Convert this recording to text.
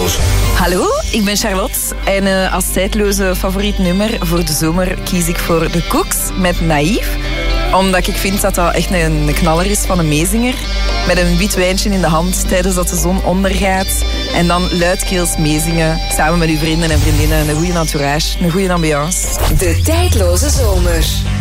Tijdloos. Hallo, ik ben Charlotte en als tijdloze favoriet nummer voor de zomer kies ik voor de Cooks met Naïef. Omdat ik vind dat dat echt een knaller is van een meezinger. Met een wit wijntje in de hand tijdens dat de zon ondergaat. En dan luidkeels meezingen samen met uw vrienden en vriendinnen. Een goede entourage, een goede ambiance. De tijdloze zomer.